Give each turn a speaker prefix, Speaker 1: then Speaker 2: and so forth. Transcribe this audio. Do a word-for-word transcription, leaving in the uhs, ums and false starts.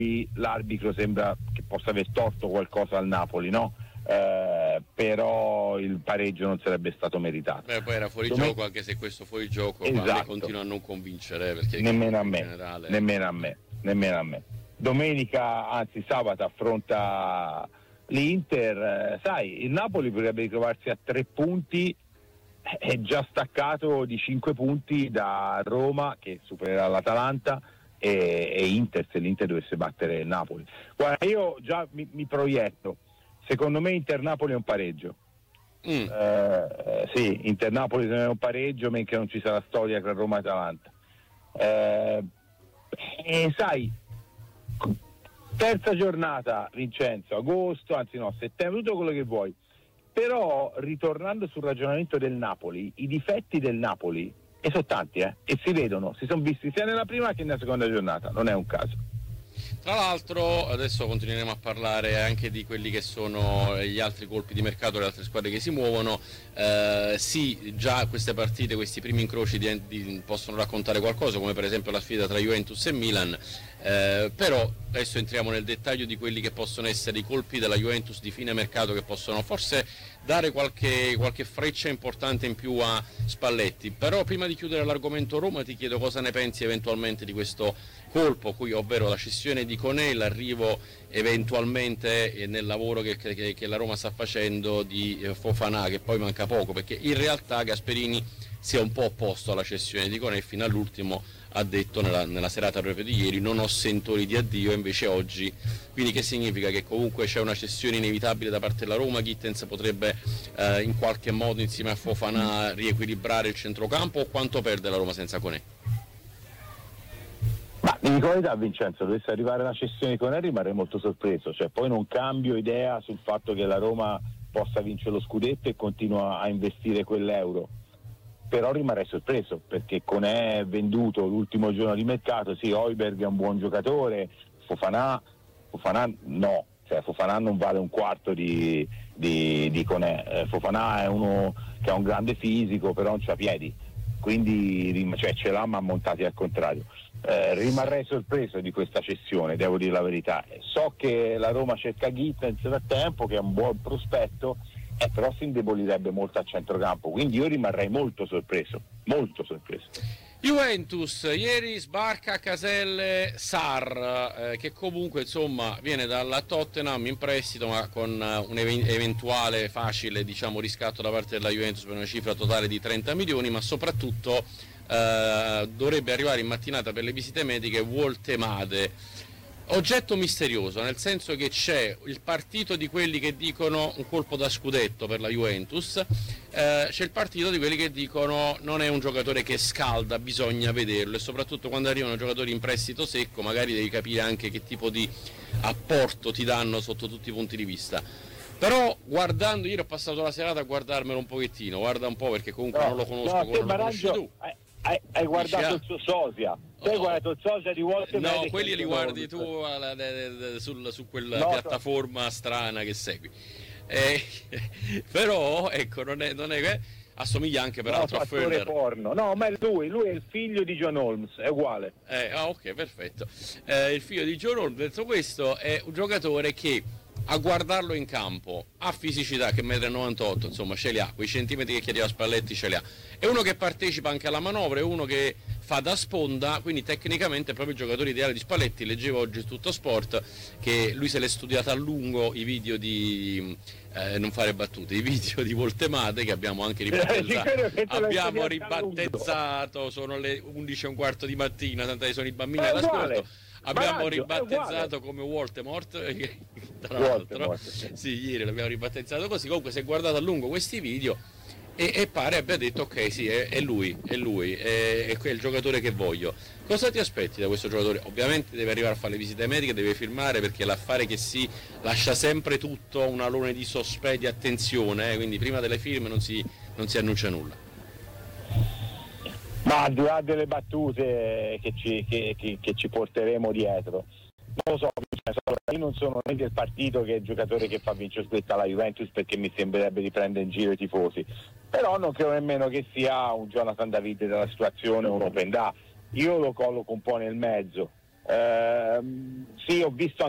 Speaker 1: l'arbitro sembra che possa aver torto qualcosa al Napoli, no? Eh, però il pareggio non sarebbe stato meritato.
Speaker 2: Beh, poi era fuori
Speaker 1: Come...
Speaker 2: gioco, anche se questo fuori gioco
Speaker 1: esatto.
Speaker 2: ma continua a non convincere, perché
Speaker 1: nemmeno a
Speaker 2: in
Speaker 1: me,
Speaker 2: generale...
Speaker 1: nemmeno a me, nemmeno a me. Domenica, anzi sabato, affronta l'Inter, eh, sai, il Napoli potrebbe ritrovarsi a tre punti, è già staccato di cinque punti da Roma che supererà l'Atalanta e, e Inter, se l'Inter dovesse battere il Napoli. Guarda, io già mi, mi proietto, secondo me Inter-Napoli è un pareggio. Mm. Eh, sì, Inter-Napoli è un pareggio, mentre non ci sarà storia tra Roma e Atalanta. Eh, e sai, terza giornata, Vincenzo, agosto, anzi no, settembre, tutto quello che vuoi. Però, ritornando sul ragionamento del Napoli, i difetti del Napoli, e sono tanti, eh, e si vedono, si sono visti sia nella prima che nella seconda giornata, non è un caso.
Speaker 2: Tra l'altro adesso continueremo a parlare anche di quelli che sono gli altri colpi di mercato, le altre squadre che si muovono. Eh, sì, già queste partite, questi primi incroci di, di, possono raccontare qualcosa, come per esempio la sfida tra Juventus e Milan, eh, però adesso entriamo nel dettaglio di quelli che possono essere i colpi della Juventus di fine mercato, che possono forse dare qualche, qualche freccia importante in più a Spalletti. Però prima di chiudere l'argomento Roma ti chiedo cosa ne pensi eventualmente di questo colpo, qui, ovvero la cessione di Koné, l'arrivo eventualmente nel lavoro che, che, che la Roma sta facendo di Fofana, che poi manca poco, perché in realtà Gasperini si è un po' opposto alla cessione di Koné, fino all'ultimo ha detto nella, nella serata proprio di ieri: non ho sentori di addio, invece oggi. Quindi che significa? Che comunque c'è una cessione inevitabile da parte della Roma, Gittens potrebbe eh, in qualche modo insieme a Fofana riequilibrare il centrocampo, o quanto perde la Roma senza Koné?
Speaker 1: Ma di verità, Vincenzo, dovesse arrivare la cessione di Koné rimarrei molto sorpreso, cioè poi non cambio idea sul fatto che la Roma possa vincere lo scudetto e continua a investire quell'euro, però rimarrei sorpreso perché Koné è venduto l'ultimo giorno di mercato. Sì, Højbjerg è un buon giocatore, Fofana, Fofana no, cioè Fofana non vale un quarto di, di, di Koné. eh, Fofana è uno che ha un grande fisico però non c'ha piedi, quindi cioè, ce l'ha ma montati al contrario. Eh, rimarrei sorpreso di questa cessione, devo dire la verità. So che la Roma cerca Gittens da tempo, che è un buon prospetto, eh, però si indebolirebbe molto a centrocampo, quindi io rimarrei molto sorpreso, molto sorpreso.
Speaker 2: Juventus, ieri sbarca a Caselle Sarr, eh, che comunque insomma viene dalla Tottenham in prestito, ma con uh, un ev- eventuale facile, diciamo, riscatto da parte della Juventus per una cifra totale di trenta milioni, ma soprattutto uh, dovrebbe arrivare in mattinata per le visite mediche Woltemade. Oggetto misterioso, nel senso che c'è il partito di quelli che dicono un colpo da scudetto per la Juventus, eh, c'è il partito di quelli che dicono non è un giocatore che scalda, bisogna vederlo, e soprattutto quando arrivano giocatori in prestito secco magari devi capire anche che tipo di apporto ti danno sotto tutti i punti di vista. Però guardando, ieri ho passato la serata a guardarmelo un pochettino, guarda un po', perché comunque no, non lo conosco
Speaker 1: no,
Speaker 2: come lo conosci tu.
Speaker 1: Hai, hai, hai guardato il suo sosia. Tu hai guardato il sosia di Walter?
Speaker 2: No, quelli li guardi tu alla, de, de, sul, su quella no, piattaforma strana che segui. Eh, però ecco, non è, non è assomiglia anche peraltro
Speaker 1: no,
Speaker 2: a Ferner.
Speaker 1: Porno. No, ma è lui, lui è il figlio di John Holmes, è uguale.
Speaker 2: Eh, ah, ok, perfetto. Eh, il figlio di John Holmes, detto questo, è un giocatore che a guardarlo in campo ha fisicità, che uno e novantotto m, insomma ce li ha, quei centimetri che chiedeva Spalletti ce li ha. È uno che partecipa anche alla manovra, è uno che fa da sponda, quindi tecnicamente è proprio il giocatore ideale di Spalletti. Leggevo oggi Tutto Sport che lui se l'è studiato a lungo i video di eh, non fare battute, i video di Woltemade, che abbiamo anche ribattezzato, abbiamo ribattezzato, sono le undici e un quarto di mattina, tanto sono i bambini all'ascolto. Abbiamo Maraggio, ribattezzato come Voldemort, tra l'altro, Voldemort. Sì, ieri l'abbiamo ribattezzato così. Comunque si è guardato a lungo questi video e, e pare abbia detto ok, sì, è, è lui, è lui, è, è il giocatore che voglio. Cosa ti aspetti da questo giocatore? Ovviamente deve arrivare a fare le visite mediche, deve firmare, perché l'affare che si lascia sempre tutto un alone di sospetto, di attenzione, eh, quindi prima delle firme non si, non si annuncia nulla.
Speaker 1: Ma al di là delle battute che ci, che, che, che ci porteremo dietro, non lo so, io non sono né del partito che è il giocatore che fa vincere scudetto alla Juventus, perché mi sembrerebbe di prendere in giro i tifosi, però non credo nemmeno che sia un Jonathan David della situazione, un open da. Io lo colloco un po' nel mezzo, Eh, sì, ho visto